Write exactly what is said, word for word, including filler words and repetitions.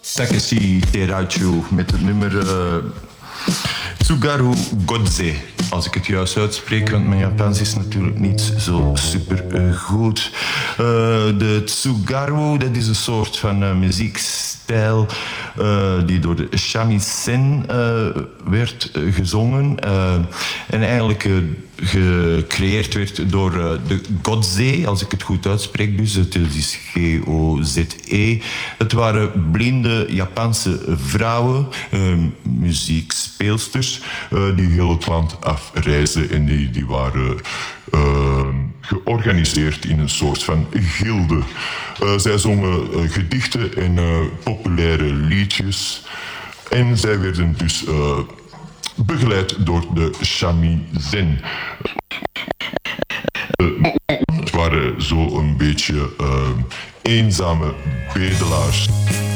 Takeshi Teraichu met het nummer uh, Tsugaru Godze. Als ik het juist uitspreek, want mijn Japans is natuurlijk niet zo super uh, goed. Uh, de Tsugaru, dat is een soort van uh, muziekstijl uh, die door de shamisen uh, werd uh, gezongen. Uh, en eigenlijk uh, gecreëerd werd door uh, de Godze, als ik het goed uitspreek dus. Het is G O Z E. Het waren blinde Japanse vrouwen, uh, muziekspeelsters, uh, die heel het land afreizen en die, die waren uh, georganiseerd in een soort van gilde. Uh, zij zongen uh, gedichten en uh, populaire liedjes en zij werden dus uh, begeleid door de shamisen. Uh, het waren zo een beetje uh, eenzame bedelaars.